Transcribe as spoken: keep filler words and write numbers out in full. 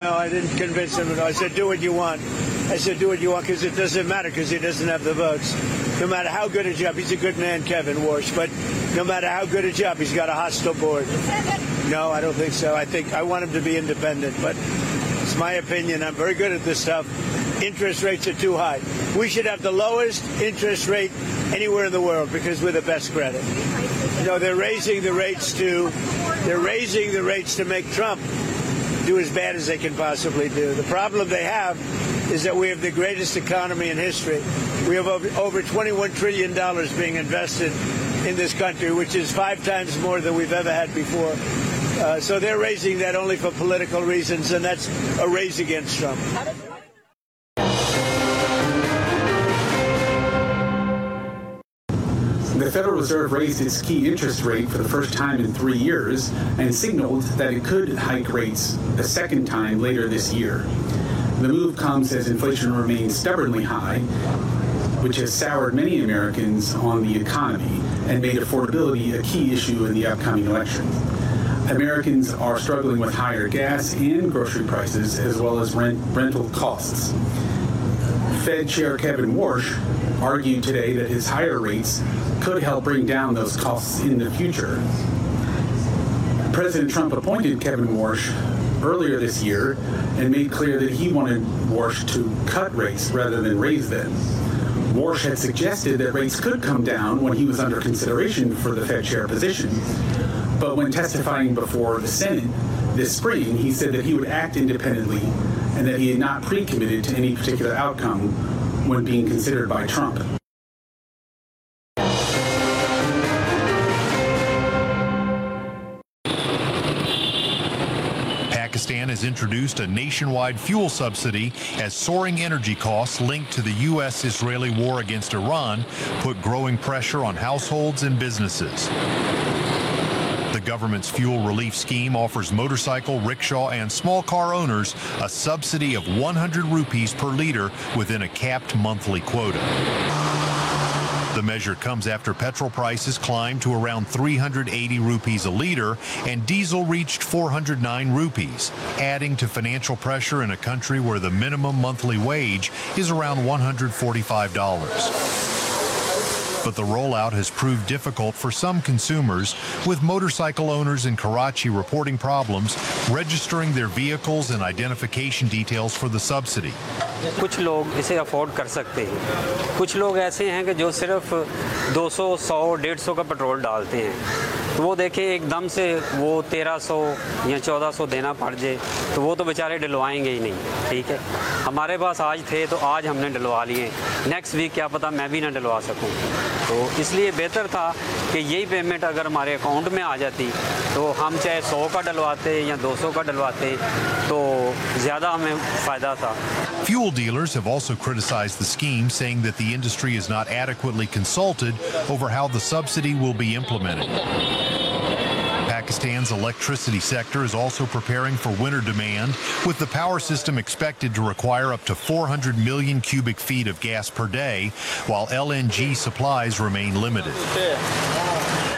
no, I didn't convince him. No, I said, do what you want. I said, do what you want because it doesn't matter because he doesn't have the votes. No matter how good a job, he's a good man, Kevin Warsh, but no matter how good a job, he's got a hostile board. No, I don't think so. I think I want him to be independent, but it's my opinion. I'm very good at this stuff. Interest rates are too high. We should have the lowest interest rate anywhere in the world because we're the best credit. You know, they're raising the rates to, they're raising the rates to make Trump do as bad as they can possibly do. The problem they have is that we have the greatest economy in history. We have over, over twenty-one trillion dollars being invested in this country, which is five times more than we've ever had before. Uh, so they're raising that only for political reasons, and that's a raise against Trump. The Federal Reserve raised its key interest rate for the first time in three years and signaled that it could hike rates a second time later this year. The move comes as inflation remains stubbornly high, which has soured many Americans on the economy and made affordability a key issue in the upcoming election. Americans are struggling with higher gas and grocery prices as well as rent, rental costs. Fed Chair Kevin Warsh argued today that his higher rates could help bring down those costs in the future. President Trump appointed Kevin Warsh earlier this year and made clear that he wanted Warsh to cut rates rather than raise them. Warsh had suggested that rates could come down when he was under consideration for the Fed chair position, but when testifying before the Senate this spring, he said that he would act independently and that he had not pre-committed to any particular outcome when being considered by Trump. Pakistan has introduced a nationwide fuel subsidy as soaring energy costs linked to the U S Israeli war against Iran put growing pressure on households and businesses. The government's fuel relief scheme offers motorcycle, rickshaw, and small car owners a subsidy of one hundred rupees per liter within a capped monthly quota. The measure comes after petrol prices climbed to around three hundred eighty rupees a liter and diesel reached four hundred nine rupees, adding to financial pressure in a country where the minimum monthly wage is around one hundred forty-five dollars. But the rollout has proved difficult for some consumers, with motorcycle owners in Karachi reporting problems registering their vehicles and identification details for the subsidy. कुछ लोग इसे afford कर सकते हैं, कुछ लोग ऐसे हैं कि जो सिर्फ दो सौ, सौ, डेढ़ सौ का पेट्रोल डालते हैं, तो वो देखें एकदम से वो तेरह सौ या चौदह सौ देना पड़ जाए तो वो तो बेचारे डलवाएंगे ही नहीं। ठीक है, हमारे पास आज थे तो आज हमने डलवा लिए, नेक्स्ट वीक क्या पता मैं भी ना डलवा सकूं, तो इसलिए बेहतर था कि यही पेमेंट अगर हमारे अकाउंट में आ जाती तो हम चाहे सौ का डलवाते या दो सौ का डलवाते तो ज़्यादा हमें फ़ायदा था। Fuel dealers have also criticized the scheme, saying that the industry is not adequately consulted over how the subsidy will be implemented. Pakistan's electricity sector is also preparing for winter demand, with the power system expected to require up to four hundred million cubic feet of gas per day, while L N G supplies remain limited.